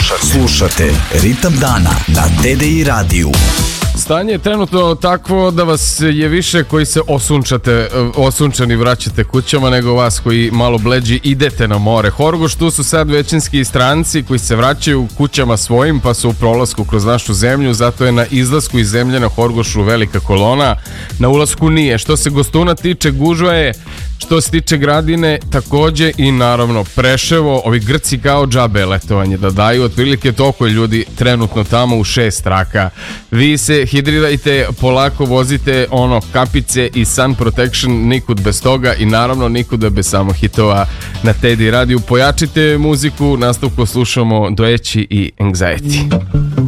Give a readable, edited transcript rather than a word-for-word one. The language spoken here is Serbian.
Slušate Ritam dana na TDI radiju. Stanje je trenutno takvo da vas je više koji se osunčani vraćate kućama nego vas koji malo bleđi idete na more. Horgoš, tu su sad većinski stranci koji se vraćaju kućama svojim pa su u prolasku kroz našu zemlju, zato je na izlasku iz zemlje na Horgošu velika kolona, na ulasku nije. Što se Gostuna tiče, gužva je. Što se tiče Gradine, takođe i naravno Preševo, ovi Grci kao džabe letovanje da daju, otprilike toliko je ljudi trenutno tamo u 6 traka. Vi se hidrirajte, polako vozite kapice i sun protection, nikud bez toga i naravno nikuda bez samo hitova na TDI radiju. Pojačite muziku, nastavku slušamo Doeći i Anxiety.